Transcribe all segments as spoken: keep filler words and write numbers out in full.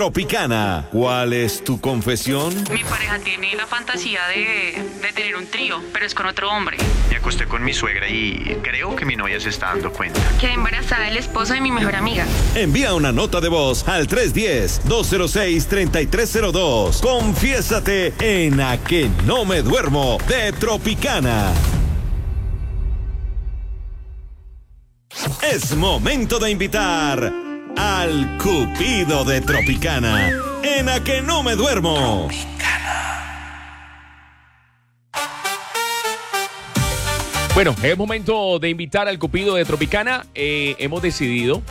Tropicana, ¿cuál es tu confesión? Mi pareja tiene la fantasía de, de tener un trío, pero es con otro hombre. Me acosté con mi suegra y creo que mi novia se está dando cuenta. Quedé embarazada del esposo de mi mejor amiga. Envía una nota de voz al tres uno cero, dos cero seis, tres tres cero dos. Confiésate en A Que No Me Duermo de Tropicana. Es momento de invitar al Cupido de Tropicana en A Que No Me Duermo. Bueno, es momento de invitar al Cupido de Tropicana. Eh, hemos decidido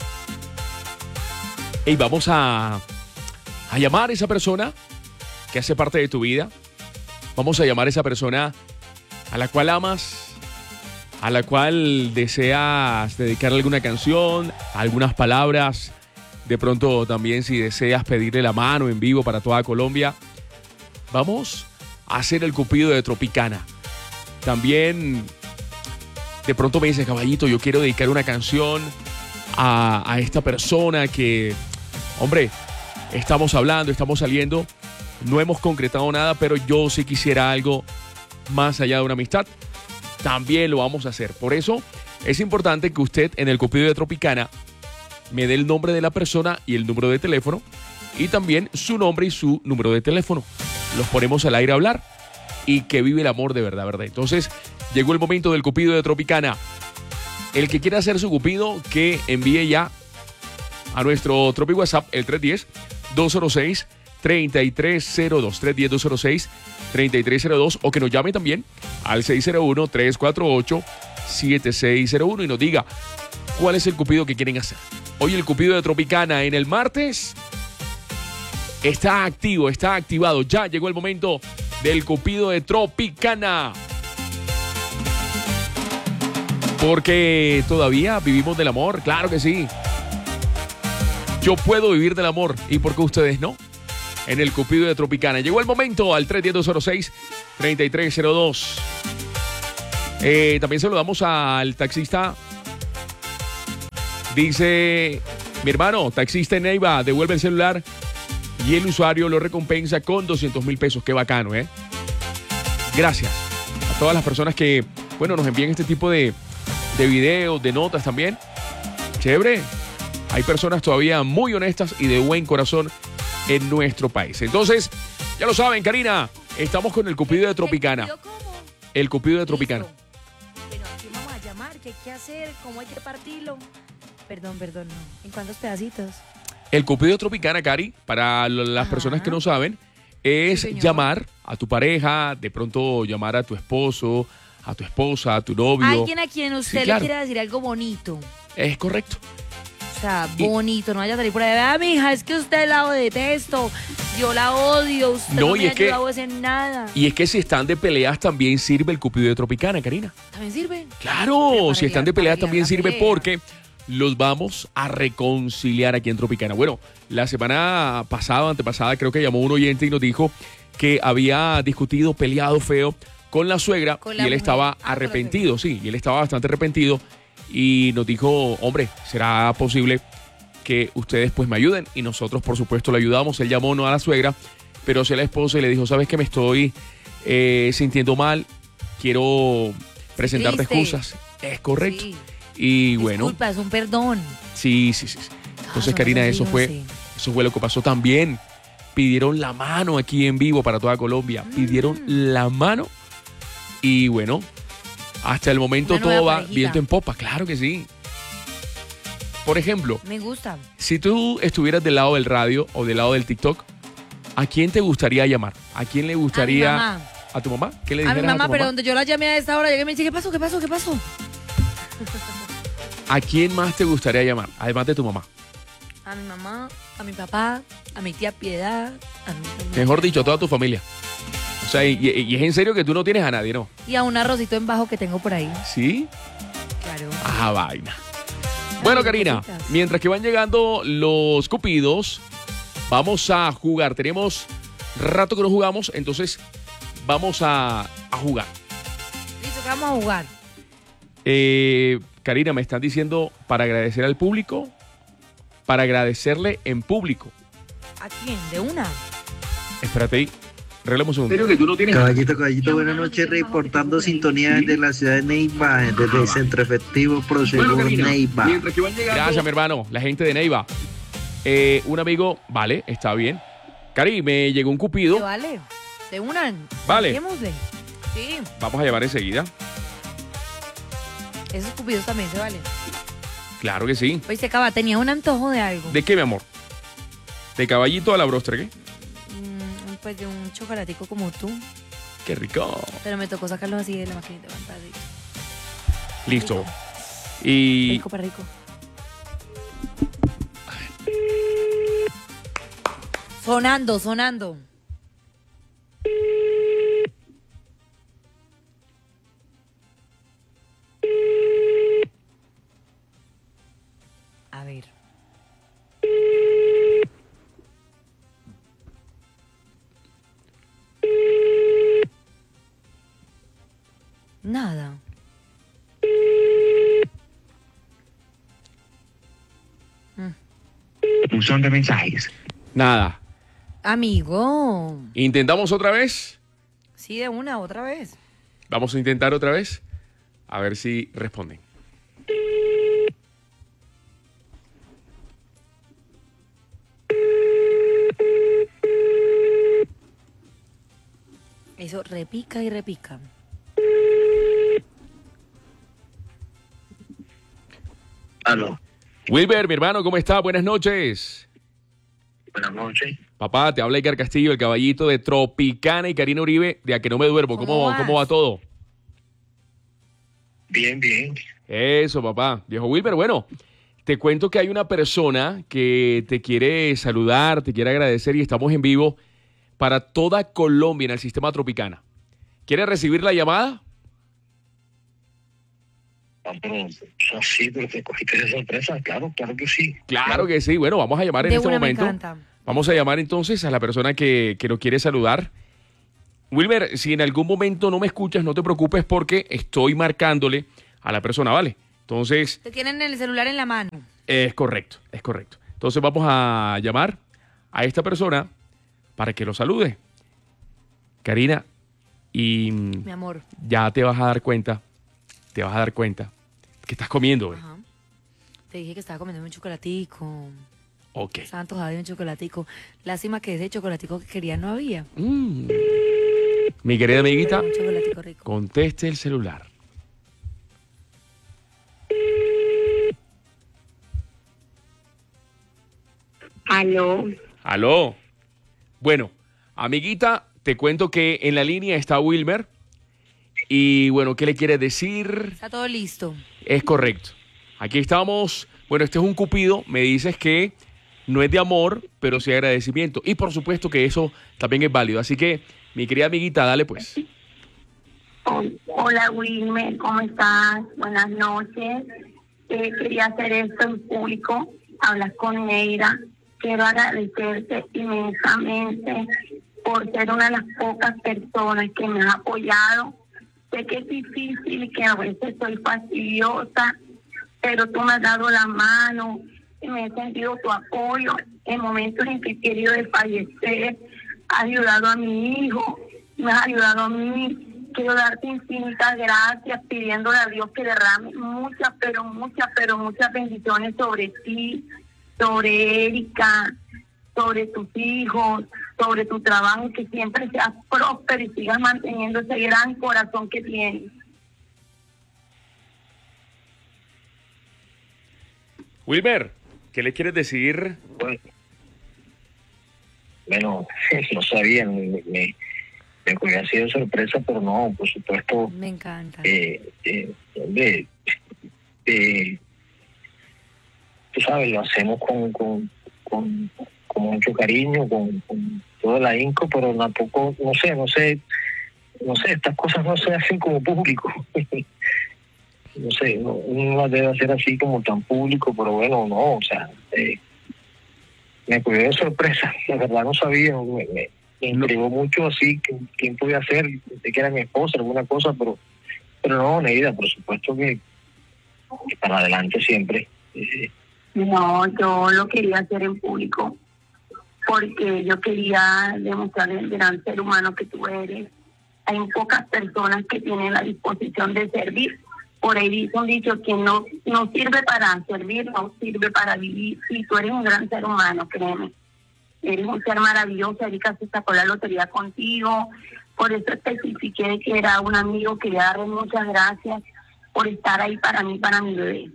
y vamos a, a llamar a esa persona que hace parte de tu vida. Vamos a llamar a esa persona a la cual amas, a la cual deseas dedicarle alguna canción, algunas palabras. De pronto también si deseas pedirle la mano en vivo para toda Colombia. Vamos a hacer el Cupido de Tropicana. También de pronto me dice, caballito, yo quiero dedicar una canción a, a esta persona que, hombre, estamos hablando, estamos saliendo, no hemos concretado nada, pero yo sí quisiera algo más allá de una amistad. También lo vamos a hacer. Por eso es importante que usted en el Cupido de Tropicana me dé el nombre de la persona y el número de teléfono y también su nombre y su número de teléfono. Los ponemos al aire a hablar y que vive el amor de verdad, ¿verdad? Entonces, llegó el momento del Cupido de Tropicana. El que quiera hacer su Cupido, que envíe ya a nuestro Tropi WhatsApp, el tres uno cero, dos cero seis, tres tres cero dos, tres uno cero, dos cero seis, tres tres cero dos, o que nos llame también al seis cero uno, tres cuatro ocho, siete seis cero uno y nos diga cuál es el Cupido que quieren hacer. Hoy el Cupido de Tropicana en el martes está activo, está activado. Ya llegó el momento del Cupido de Tropicana. Porque todavía vivimos del amor, claro que sí. Yo puedo vivir del amor, ¿y por qué ustedes no? En el Cupido de Tropicana. Llegó el momento al tres uno cero, dos cero seis, tres tres cero dos. Eh, también saludamos al taxista. Dice, mi hermano, taxista en Neiva, devuelve el celular y el usuario lo recompensa con doscientos mil pesos. Qué bacano, ¿eh? Gracias a todas las personas que, bueno, nos envían este tipo de, de videos, de notas también. Chévere. Hay personas todavía muy honestas y de buen corazón en nuestro país. Entonces, ya lo saben, Karina, estamos con el Cupido de Tropicana. ¿El Cupido cómo? El Cupido de Tropicana. Listo. Bueno, aquí vamos a llamar, ¿qué hay que hacer? ¿Cómo hay que partirlo? Perdón, perdón, no. ¿En cuántos pedacitos? El Cupido de Tropicana, Cari, para las Ajá. personas que no saben, es Sí, llamar a tu pareja, de pronto llamar a tu esposo, a tu esposa, a tu novio. Alguien a quien usted Sí, claro. le quiera decir algo bonito. Es correcto. O sea, Y- bonito, no vaya a salir por ahí. Vea, mija, es que usted la detesto. Yo la odio. Usted No, no, y me ha es que- ayudado a hacer nada. Y es que si están de peleas también sirve el Cupido de Tropicana, Karina. ¿También sirve? Claro, Pero para si están arreglar- de peleas para también arreglar sirve la pelea. porque los vamos a reconciliar aquí en Tropicana. Bueno, la semana pasada, antepasada, creo que llamó un oyente y nos dijo que había discutido, peleado feo con la suegra Con y la él mujer. estaba Ah, con la arrepentido, sí, y él estaba bastante arrepentido y nos dijo, hombre, ¿será posible que ustedes pues me ayuden? Y nosotros, por supuesto, le ayudamos. Él llamó no a la suegra, pero sí a la esposa y le dijo, ¿sabes que me estoy eh, sintiendo mal? Quiero presentarte Triste. excusas. Es correcto. Sí. Y bueno, Disculpa, es un perdón. sí, sí, sí. sí. Entonces, somos Karina, así, eso no fue, sé. eso fue lo que pasó también. Pidieron la mano aquí en vivo para toda Colombia. Pidieron Mm. la mano. Y bueno, hasta el momento Una nueva todo va parejita. viento en popa. Claro que sí. Por ejemplo, Me gusta. si tú estuvieras del lado del radio o del lado del TikTok, ¿a quién te gustaría llamar? ¿A quién le gustaría? A mi mamá. ¿A tu mamá? ¿Qué le A mi dijeras a, mamá, tu pero mamá? donde yo la llamé a esta hora, llegué y me dice, ¿qué pasó? ¿Qué pasó? ¿Qué pasó? ¿A quién más te gustaría llamar? Además de tu mamá. A mi mamá, a mi papá, a mi tía Piedad, a mi Mejor dicho, a toda tu familia. O sea, y, y- y es en serio que tú no tienes a nadie, ¿no? y a un arrocito en bajo que tengo por ahí. ¿Sí? Claro. Ah, vaina. Bueno, Ay, Karina, cositas. mientras que van llegando los cupidos, vamos a jugar. Tenemos rato que no jugamos, entonces vamos a, a jugar. Listo, que vamos a jugar. Eh, Karina, me están diciendo para agradecer al público, para agradecerle en público. ¿A quién? ¿De una? Espérate ahí. Arreglemos un segundo. que tú no tienes. Caballito, caballito, buenas noches, reportando sintonía desde la ciudad de Neiva, desde el Centro Efectivo Prosegur Neiva. Mientras que van llegando. Gracias, mi hermano. La gente de Neiva. Eh, un amigo, vale, está bien. Cari, me llegó un ¿Te cupido. vale? ¿De una? Vale. Démosle. Sí, Vamos a llevar enseguida. esos cupidos también se valen. Claro que sí. Oye, se acaba, tenía un antojo de algo. ¿De qué, mi amor? ¿De caballito a la brostra, qué? Mm, pues de un chocolatico como tú. Qué rico. Pero me tocó sacarlo así de la maquinita de pantalla. Listo. Y Rico para rico. Sonando, sonando. A ver. Nada. Buzón de mensajes. nada. Amigo. ¿Intentamos otra vez? Sí, de una, otra vez. Vamos a intentar otra vez. A ver si responden. Eso repica y repica. Aló. Wilber, mi hermano, ¿cómo está? Buenas noches. Buenas noches. Papá, te habla Icar Castillo, el caballito de Tropicana y Karina Uribe, de A Que No Me Duermo. ¿Cómo, ¿Cómo vas? ¿Cómo va todo? Bien, bien. Eso, papá. Viejo Wilber, bueno, te cuento que hay una persona que te quiere saludar, te quiere agradecer y estamos en vivo para toda Colombia en el sistema Tropicana. ¿Quieres recibir la llamada? Ah, pero, sí, pero te cogiste de sorpresa. Claro, claro que sí. Claro que sí. Bueno, vamos a llamar en De este una, me momento. encanta. Vamos a llamar entonces a la persona que, que lo quiere saludar. Wilber, si en algún momento no me escuchas, no te preocupes porque estoy marcándole a la persona, ¿vale? Entonces, Te tienen el celular en la mano. es correcto, es correcto. Entonces vamos a llamar a esta persona para que lo salude. Karina, y Mi amor. ya te vas a dar cuenta, te vas a dar cuenta que estás comiendo, güey. Ajá. Te dije que estaba comiendo un chocolatico. Ok. Estaba antojada de un chocolatico. Lástima que ese chocolatico que quería no había. Mm. Mi querida amiguita, Un chocolatico rico. conteste el celular. Aló. Aló. Bueno, amiguita, te cuento que en la línea está Wilmer. Y bueno, ¿qué le quiere decir? Está todo listo. Es correcto. Aquí estamos. Bueno, este es un cupido. Me dices que no es de amor, pero sí de agradecimiento. Y por supuesto que eso también es válido. Así que, mi querida amiguita, dale pues. Hola Wilmer, ¿cómo estás? Buenas noches. Eh, quería hacer esto en público, hablar con Neira. Quiero agradecerte inmensamente por ser una de las pocas personas que me ha apoyado. Sé que es difícil y que a veces soy fastidiosa, pero tú me has dado la mano y me he sentido tu apoyo en momentos en que he querido de fallecer. Has ayudado a mi hijo, me has ayudado a mí. Quiero darte infinitas gracias, pidiéndole a Dios que derrame muchas, pero muchas, pero muchas bendiciones sobre ti, sobre Erika, sobre tus hijos, sobre tu trabajo, que siempre seas próspero y sigas manteniendo ese gran corazón que tienes. Wilmer, ¿qué le quieres decir? Bueno, bueno, no sabía, me, me, me cogí así de sorpresa, pero no, por supuesto, Me encanta. eh, eh, hombre, eh, tú sabes, lo hacemos con, con, con, con mucho cariño, con, con todo el ahínco, pero tampoco, no sé, no sé, no sé, estas cosas no se hacen como público. No sé, no, uno las debe hacer así como tan público, pero bueno, no, o sea, eh, me cogió de sorpresa, la verdad no sabía, me, me, me intrigó mucho así, que, quién podía ser, pensé que era mi esposa, alguna cosa, pero pero no, Neida, por supuesto que, que para adelante siempre. Eh, No, yo lo quería hacer en público porque yo quería demostrar el gran ser humano que tú eres. Hay pocas personas que tienen la disposición de servir. Por ahí dice un dicho que no, no sirve para servir, no sirve para vivir. Y tú eres un gran ser humano, créeme. Eres un ser maravilloso. Erika se sacó la lotería contigo. Por eso especifiqué que era un amigo. Quería darle muchas gracias por estar ahí para mí, para mi bebé.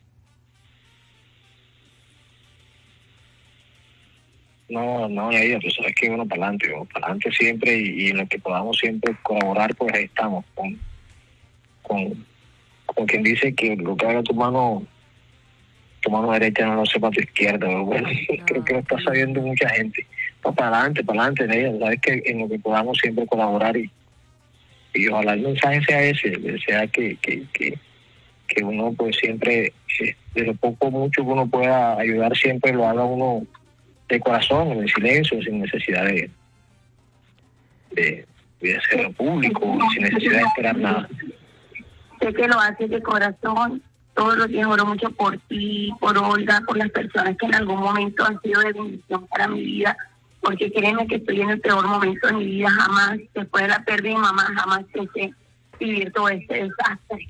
No, no, ella, tú sabes que uno para adelante, uno para adelante siempre y, y en lo que podamos siempre colaborar, pues ahí estamos, con, con, con quien dice que lo que haga tu mano, tu mano derecha no lo sepa tu izquierda, pero bueno, no, creo que lo está sabiendo mucha gente. No, para adelante, para adelante, ella, sabes que en lo que podamos siempre colaborar y, y ojalá el mensaje sea ese, sea que, que, que, que uno pues siempre, de lo poco o mucho que uno pueda ayudar, siempre lo haga uno de corazón, en el silencio, sin necesidad de, de, de hacerlo público, sin necesidad de esperar nada. Sé que lo haces de corazón. Todos los días oro mucho por ti, por Olga, por las personas que en algún momento han sido de bendición para mi vida, porque créeme que estoy en el peor momento de mi vida. Jamás, después de la pérdida de mi mamá, jamás pensé vivir todo este desastre.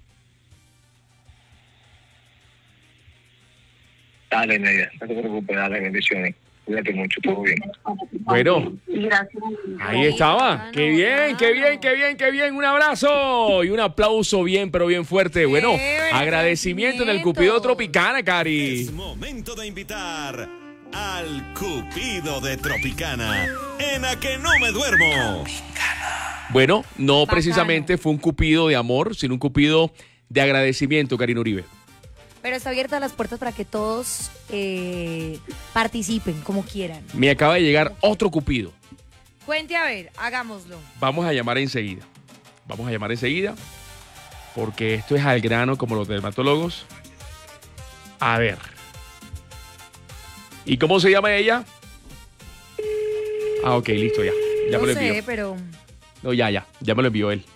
Dale, Nedia, no te preocupes, dale, bendiciones. Cuídate mucho, todo bien. Bueno, gracias. Ahí estaba. Qué bien, qué bien, qué bien, qué bien. Un abrazo y un aplauso bien, pero bien fuerte. Bueno, agradecimiento en el Cupido Tropicana, Cari. Es momento de invitar al Cupido de Tropicana en A Que No Me Duermo. Bueno, no precisamente fue un cupido de amor, sino un cupido de agradecimiento, Karina Uribe. Pero está abierta las puertas para que todos eh, participen como quieran. Me acaba de llegar otro cupido. Cuente a ver, hagámoslo. Vamos a llamar enseguida. Vamos a llamar enseguida. Porque esto es al grano como los dermatólogos. A ver. ¿Y cómo se llama ella? Ah, ok, listo, ya. Ya no me lo sé, envió. pero... No, ya, ya. Ya me lo envió él.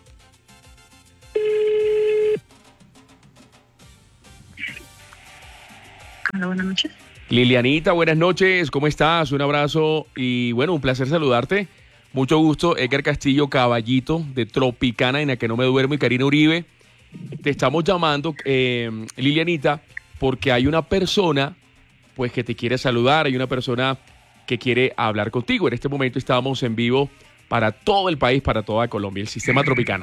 Hola, buenas noches. Lilianita, buenas noches. ¿Cómo estás? Un abrazo y bueno, un placer saludarte. Mucho gusto. Edgar Castillo, caballito de Tropicana, en A Que No Me Duermo, y Karina Uribe. Te estamos llamando, eh, Lilianita, porque hay una persona pues que te quiere saludar. Hay una persona que quiere hablar contigo. En este momento estamos en vivo para todo el país, para toda Colombia, el sistema Tropicana.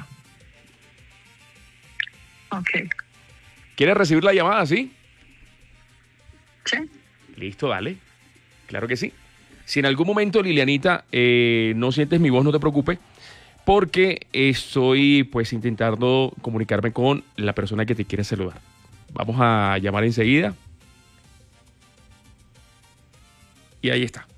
Ok. ¿Quieres recibir la llamada, sí? Sí. Listo, dale. Claro que sí. Si en algún momento, Lilianita, eh, no sientes mi voz, no te preocupes, porque estoy pues intentando comunicarme con la persona que te quiere saludar. Vamos a llamar enseguida. Y ahí está.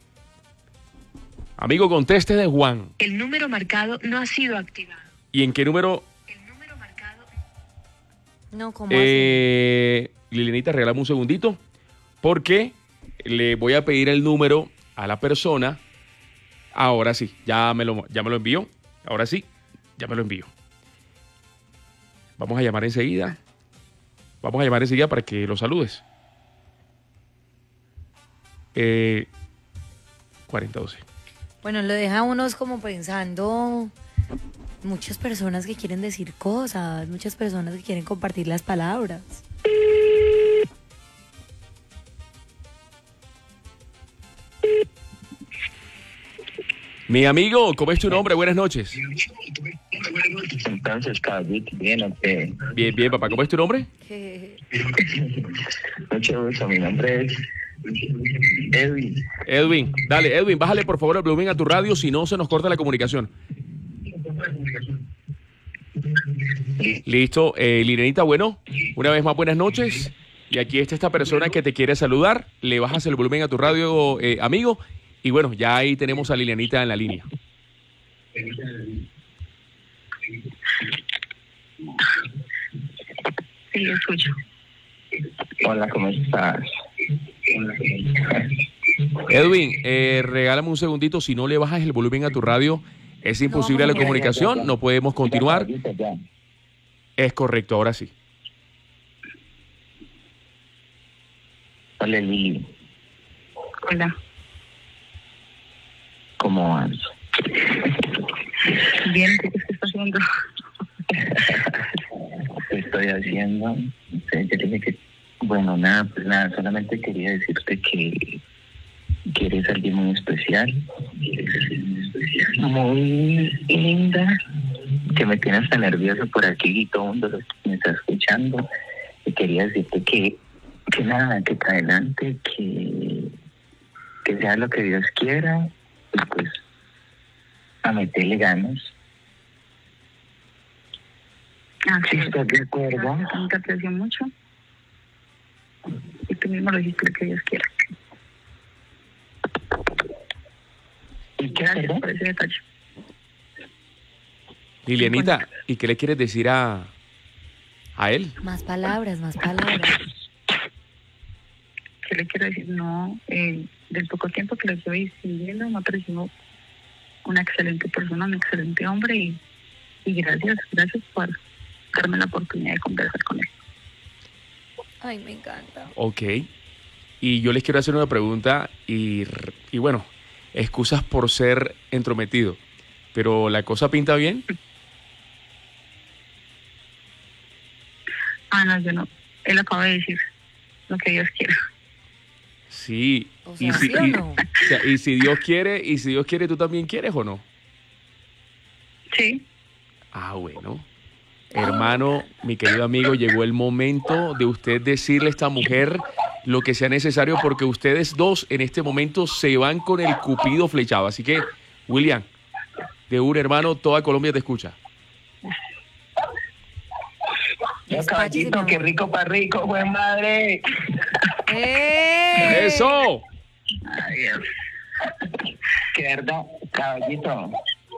Amigo, conteste de Juan. El número marcado no ha sido activado. ¿Y en qué número? El número marcado... No, ¿cómo Eh, Lilianita, regálame un segundito, porque le voy a pedir el número a la persona. Ahora sí, ya me lo, ya me lo envió. Ahora sí, ya me lo envío. Vamos a llamar enseguida. Vamos a llamar enseguida para que lo saludes. Eh, cuarenta doce. Bueno, lo deja unos como pensando, muchas personas que quieren decir cosas, muchas personas que quieren compartir las palabras. Mi amigo, ¿cómo es tu nombre? Buenas noches. Entonces, caballito, bien, ok. Bien, bien, papá. ¿Cómo es tu nombre? Mucho gusto, mi nombre es Edwin. Edwin. Dale, Edwin, bájale por favor el volumen a tu radio, si no se nos corta la comunicación. Listo. Eh, Lilianita, bueno, una vez más buenas noches. Y aquí está esta persona que te quiere saludar. Le bajas el volumen a tu radio, eh, amigo. Y bueno, ya ahí tenemos a Lilianita en la línea. Sí, escucho. Hola, ¿cómo estás? Edwin, eh, regálame un segundito. Si no le bajas el volumen a tu radio, es imposible No, la ya, ya, comunicación. ya, ya. No podemos continuar. Ya, ya. Es correcto, ahora sí. Hola, Lili. Hola. ¿cómo vas? Bien, ¿qué estás haciendo? ¿Qué estoy haciendo? No sé, yo le dije que, bueno, nada, pues nada, solamente quería decirte que, que eres alguien muy especial, muy linda, que me tienes tan nervioso por aquí y todo el mundo me está escuchando. Y quería decirte que, que nada, que para adelante, que, que sea lo que Dios quiera, y pues a meterle ganas. Ah, Si estás de acuerdo. Te aprecio mucho. Y tú mismo lo dijiste, que Dios quiera. ¿Y qué Gracias perdón? por ese detalle. Lilianita, ¿y qué le quieres decir a, a él? Más palabras, más palabras. ¿Qué le quiero decir? No, eh, del poco tiempo que lo estoy viviendo, me ha parecido una excelente persona, un excelente hombre y, y gracias, gracias por darme la oportunidad de conversar con él. Ay, me encanta. Ok. Y yo les quiero hacer una pregunta y, y bueno, excusas por ser entrometido, pero ¿la cosa pinta bien? Ah, no, yo no. Él acaba de decir lo que Dios quiera. Sí. O y, sea, si, ¿sí o y- no? o sea, y si Dios quiere, y si Dios quiere, ¿tú también quieres o no? Sí. Ah, bueno. Hermano, mi querido amigo, llegó el momento de usted decirle a esta mujer lo que sea necesario porque ustedes dos en este momento se van con el cupido flechado. Así que, William, de un hermano, toda Colombia te escucha. Yo, Despáchese, caballito, mi qué amor. rico para rico, buen madre. ¡Eh! ¡Eso! Ay, Dios. Qué verdad, caballito.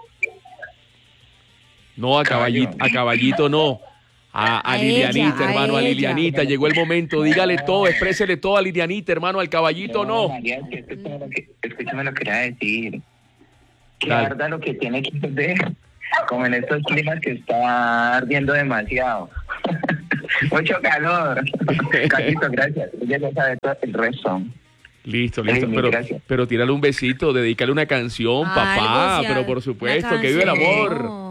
No, a caballito, a caballito no. A, a A Lilianita, ella, a hermano, a ella. Lilianita. Llegó el momento. Dígale todo, exprésele todo a Lilianita, hermano, al caballito no. María, es que escúchame lo que, escúchame lo que quería decir. Que Dale. la verdad lo que tiene que ver, como en estos climas que está ardiendo demasiado. Mucho calor. Caballito, gracias. Ella ya sabe todo el resto. Listo, Ey, listo. mil Pero, gracias. pero tírale un besito, dedícale una canción, papá. Algo, sí, Pero al- por supuesto, una que vive el amor. canción.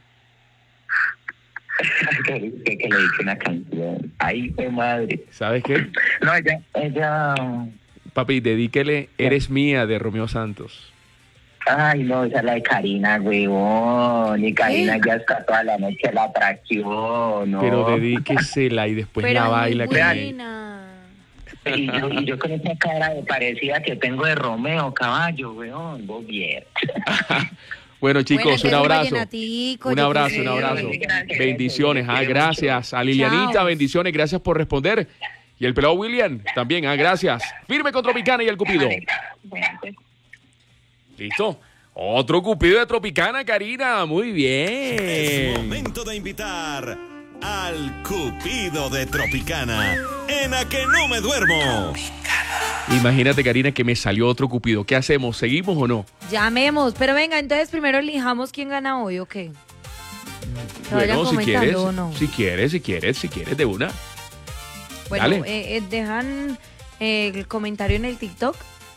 que, que, que le hice una canción. Ay, qué madre. ¿Sabes qué? No, ella, ella... Papi, dedíquele Eres Mía de Romeo Santos. Ay, no, esa es la de Karina, huevón. Y Karina ¿Qué? ya está toda la noche en la atracción, ¿no? Pero dedíquesela y después Pero la es muy baila con él. buena. Y yo, y yo con esa cara de parecida que tengo de Romeo, caballo, weón, vos bien. Bueno, chicos, Bueno, un entonces, abrazo. vallenatico, Un yo qué abrazo, sé. un abrazo. Gracias. Bendiciones, ah, Te quiero gracias. A Lilianita, Chao. bendiciones, gracias por responder. Y el pelado William, también, ah, gracias. Firme con Tropicana y el Cupido. Bueno, pues, ¿Listo? Otro Cupido de Tropicana, Karina. Muy Es bien. momento de invitar al Cupido de Tropicana en A Que No Me Duermo. Imagínate, Karina, que me salió otro Cupido. ¿Qué hacemos? ¿Seguimos o no? Llamemos, pero venga, entonces primero elijamos quién gana hoy, ¿o qué? Que vayan Bueno, si comentando, quieres, ¿o no? si quieres, si quieres, si quieres, de una. Bueno, Dale. eh, eh, dejan eh, el comentario en el TikTok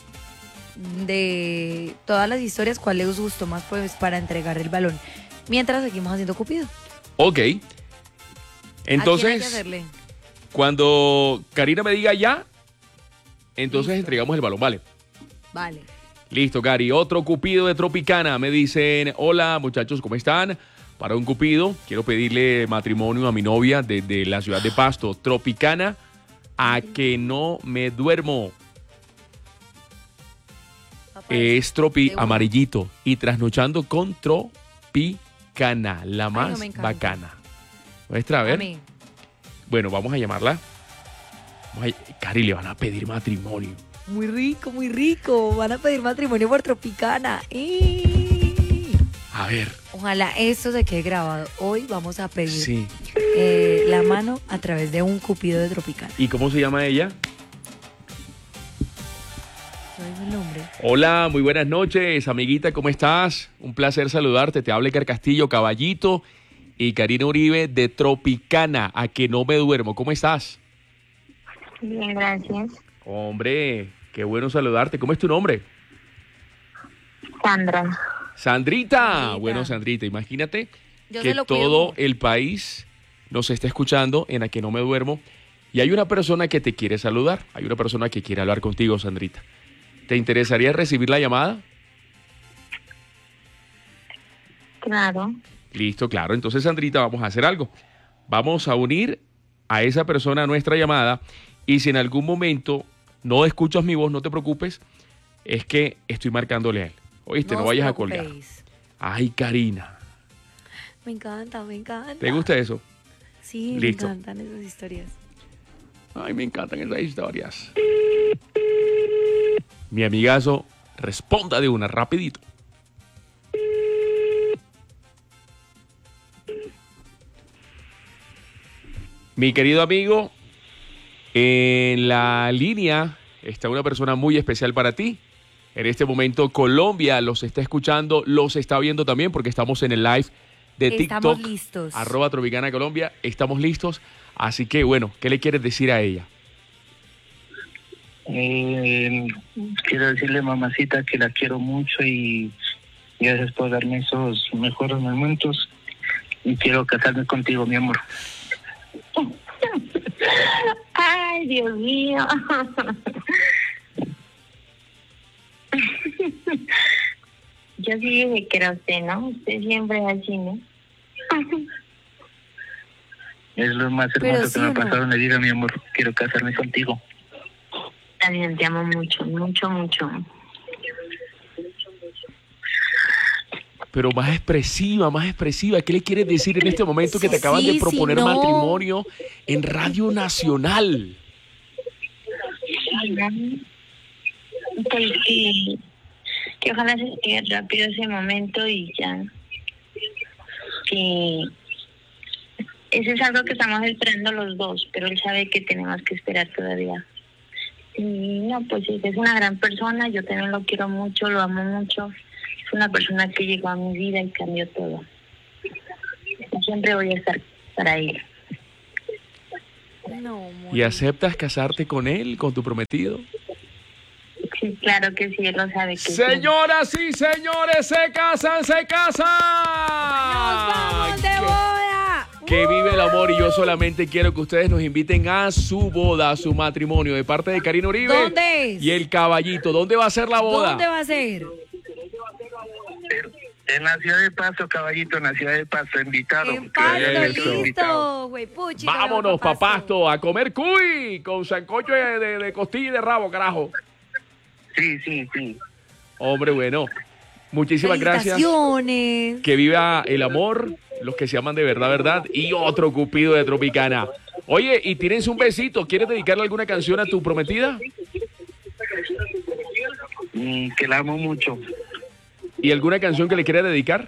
de todas las historias, cuál les gustó más pues para entregar el balón. Mientras seguimos haciendo Cupido. Ok. ¿A quién hay que Entonces, hacerle? cuando Karina me diga ya, entonces Listo. entregamos el balón, ¿vale? Vale. Listo, Cari. Otro Cupido de Tropicana. Me dicen, hola muchachos, ¿cómo están? Para un Cupido, quiero pedirle matrimonio a mi novia desde la ciudad de Pasto. Tropicana, A Que No Me Duermo. Papá, Es tropi de una. amarillito y trasnochando con Tropicana, la no, más me encanta. bacana. Muestra, a ver. a mí. Bueno, vamos a llamarla. Vamos a- Cari, le van a pedir matrimonio. Muy rico, muy rico. Van a pedir matrimonio por Tropicana. ¡Eh! A ver, Ojalá esto se quede grabado. Hoy vamos a pedir sí. eh, la mano a través de un Cupido de Tropicana. ¿Y cómo se llama ella? ¿Cuál es el nombre? Hola, muy buenas noches, amiguita, ¿cómo estás? Un placer saludarte. Te habla Edgar Castillo, Caballito y Karina Uribe de Tropicana, A Que No Me Duermo. ¿Cómo estás? Bien, gracias. Hombre, qué bueno saludarte. ¿Cómo es tu nombre? Sandra. Sandrita. Sandrita. Bueno, Sandrita, imagínate Yo que se lo cuido todo mucho. el país nos está escuchando en A Que No Me Duermo y hay una persona que te quiere saludar, hay una persona que quiere hablar contigo, Sandrita. ¿Te interesaría recibir la llamada? Claro. Listo, claro. Entonces, Sandrita, vamos a hacer algo. Vamos a unir a esa persona a nuestra llamada y si en algún momento no escuchas mi voz, no te preocupes, es que estoy marcándole a él. Oíste, no, os vayas a colgar. preocupéis. Ay, Karina. Me encanta, me encanta. ¿Te gusta eso? Sí, Listo. me encantan esas historias. Ay, me encantan esas historias. Mi amigazo, responda de una, rapidito. Mi querido amigo, en la línea está una persona muy especial para ti. En este momento Colombia los está escuchando, los está viendo también porque estamos en el live de Estamos TikTok. listos. Arroba Tropicana Colombia. Estamos listos. Así que bueno, ¿qué le quieres decir a ella? Eh, quiero decirle, mamacita, que la quiero mucho y gracias por darme esos mejores momentos y quiero casarme contigo, mi amor. Ay, Dios mío. Yo sí dije que era usted, ¿no? Usted siempre es así, ¿no? Es lo más Pero hermoso sí que me o ha no. pasado en la vida, mi amor. Quiero casarme contigo. También te amo mucho, mucho, mucho. Pero más expresiva, más expresiva. ¿Qué le quieres decir en este momento que te acaban Sí, de sí, proponer no. matrimonio en Radio Nacional? Pues sí, que ojalá se llegue rápido ese momento y ya. Que eso es algo que estamos esperando los dos, pero él sabe que tenemos que esperar todavía. Y no, pues es una gran persona, yo también lo quiero mucho, lo amo mucho. Es una persona que llegó a mi vida y cambió todo. Siempre voy a estar para él. No, amor. ¿Y aceptas casarte con él, con tu prometido? Sí, claro que sí, él lo sabe que sí. Señoras y señores, se casan, se casan. ¡Nos vamos de Que- boda! Que vive el amor y yo solamente quiero que ustedes nos inviten a su boda, a su matrimonio, de parte de Karina Uribe. ¿Dónde es? Y el caballito. ¿Dónde va a ser la boda? ¿Dónde va a ser? En la ciudad de Pasto, caballito, en la ciudad de Pasto, invitado. En Que Pasto, vaya el invitado. listo, güey, puchi. Vámonos, pa' Pasto, a comer cuy con sancocho de, de, de costilla y de rabo, carajo. Sí, sí, sí. Hombre, bueno, muchísimas gracias. Felicitaciones. Que viva el amor, los que se aman de verdad, verdad, y otro cupido de Tropicana. Oye, y tienes un besito, ¿quieres dedicarle alguna canción a tu prometida? Mm, que la amo mucho. ¿Y alguna canción que le quieras dedicar?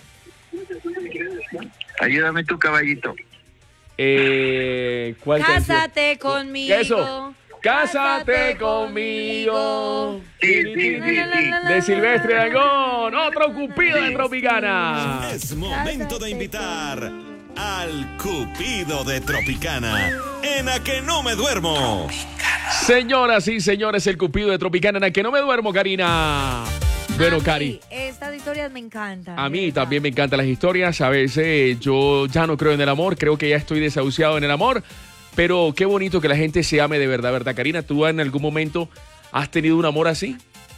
Ayúdame tu caballito. Eh, ¿Cuál Cásate canción? conmigo. Eso. Cásate conmigo. Sí, sí, sí, sí. De Silvestre Dangond, otro cupido de Tropicana. Es momento de invitar al Cupido de Tropicana en A Que No Me Duermo. Señoras y señores, el cupido de Tropicana en A Que No Me Duermo, Karina. Bueno, A mí, Cari, Estas historias me encantan. a de mí verdad. también me encantan las historias. A veces yo ya no creo en el amor, creo que ya estoy desahuciado en el amor. Pero qué bonito que la gente se ame de verdad, ¿verdad, Karina? ¿Tú en algún momento has tenido un amor así?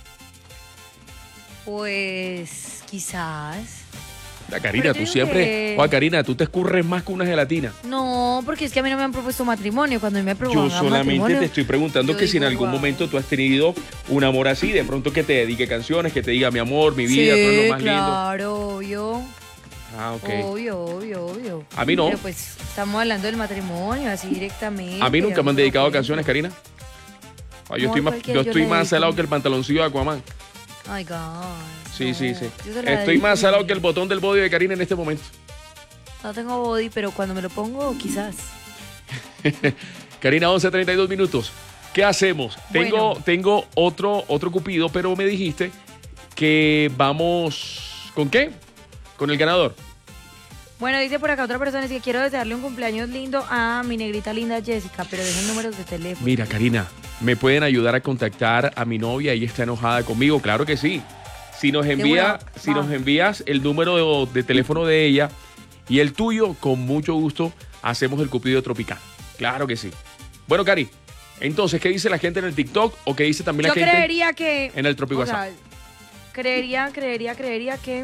Pues quizás. La Karina, Pero tú yo digo siempre... que- Juan, Karina, tú te escurres más que una gelatina. No, porque es que a mí no me han propuesto matrimonio. Cuando a mí me Yo proponen solamente matrimonio, te estoy preguntando yo que si en digo, algún wow. momento tú has tenido un amor así, de pronto que te dedique canciones, que te diga mi amor, mi vida, sí, todo es lo más claro, obvio. lindo. Ah, ok. Obvio, obvio, obvio. A mí no. Pero pues estamos hablando del matrimonio, así directamente. A mí nunca me han ya dedicado propuesto. canciones, Karina. Ah, yo No, estoy más, cualquiera yo yo estoy le más dedico. salado que el pantaloncillo de Aquaman. Ay, God. Sí, no. sí, sí. Yo se la Estoy dedico más a salado mí. que el botón del body de Karina en este momento. No tengo body, pero cuando me lo pongo, quizás. Karina, once treinta y dos minutos. ¿Qué hacemos? Tengo, Bueno. tengo otro, otro cupido, pero me dijiste que vamos... ¿Con qué? Con el ganador. Bueno, dice por acá otra persona, es que quiero desearle un cumpleaños lindo a mi negrita linda Jessica, pero dejen números de teléfono. Mira, Karina, ¿me pueden ayudar a contactar a mi novia? Ella está enojada conmigo. Claro que sí. Si nos envía, una- si nos va. envías el número de, de teléfono de ella y el tuyo, con mucho gusto hacemos el cupido tropical. Claro que sí. Bueno, Cari, entonces, ¿qué dice la gente en el TikTok o qué dice también Yo la gente creería que... en el Tropico o sea, WhatsApp? creería, creería, creería que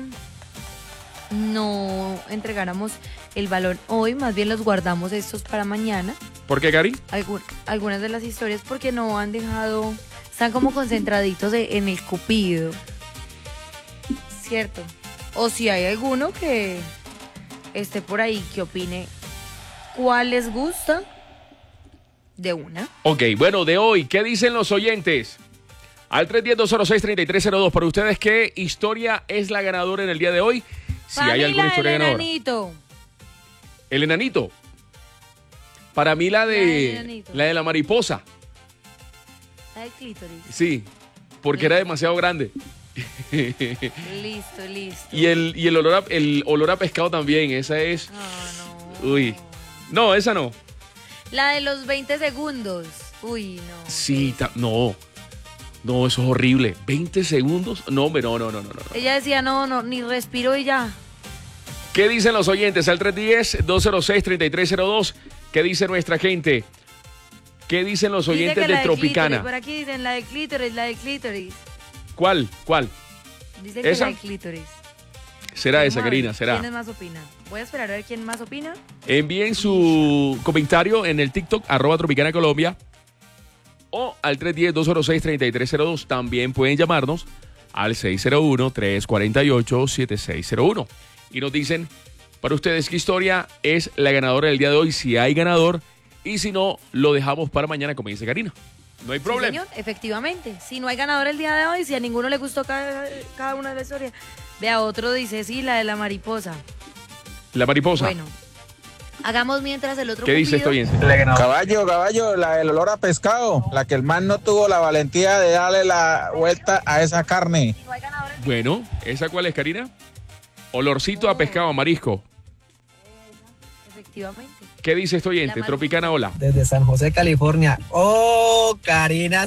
no entregáramos el balón hoy, más bien los guardamos estos para mañana. ¿Por qué, Cari? Algu- algunas de las historias porque no han dejado, están como concentraditos de- en el cupido, ¿cierto? O si hay alguno que esté por ahí que opine cuál les gusta, de una. Ok, bueno, de hoy, ¿qué dicen los oyentes? Al tres uno cero, dos cero seis, tres tres cero dos. Para ustedes, ¿qué historia es la ganadora en el día de hoy? Si hay Familia alguna historia del ganadora. enanito. El enanito. Para mí la La del de enanito. la de la mariposa. La del clítoris. Sí, porque era demasiado grande. Listo, listo. Y el, y el olor a, el olor a pescado también, esa es. Ah, no. Uy. No, esa no. La de los veinte segundos. Uy, no. Sí, ta- no. No, eso es horrible. ¿veinte segundos? No, hombre, no, no, no, no, no. Ella decía, no, no, ni respiro y ya. ¿Qué dicen los oyentes? Al tres uno cero, dos cero seis, tres tres cero dos. ¿Qué dice nuestra gente? ¿Qué dicen los Dice oyentes que la de del Tropicana? clítoris, por aquí dicen la de clítoris, la de clítoris. ¿Cuál? ¿Cuál? Dicen que ¿Esa? la de clítoris. Será esa, Vamos a ver Karina, será. ¿Quiénes más opinan? Voy a esperar a ver quién más opina. Envíen su comentario en el TikTok, arroba Tropicana Colombia, o al tres uno cero, dos cero seis, tres tres cero dos. También pueden llamarnos al seis cero uno, tres cuatro ocho, siete seis cero uno. Y nos dicen, para ustedes, ¿qué historia es la ganadora del día de hoy? Si hay ganador, y si no, lo dejamos para mañana, como dice Karina. No hay Sí, problema. señor, efectivamente. Si no hay ganador el día de hoy, si a ninguno le gustó cada, cada una de las historias, de a otro dice, sí, la de la mariposa. La mariposa. Bueno, hagamos mientras el otro ¿Qué dice esto cupido. bien? Caballo, caballo, la del olor a pescado, la que el man no tuvo la valentía de darle la vuelta a esa carne. Bueno, ¿esa cuál es, Karina? Olorcito a pescado, a marisco. Efectivamente. ¿Qué dice este oyente? La mariposa. Tropicana, hola. Desde San José, California. Oh, Karina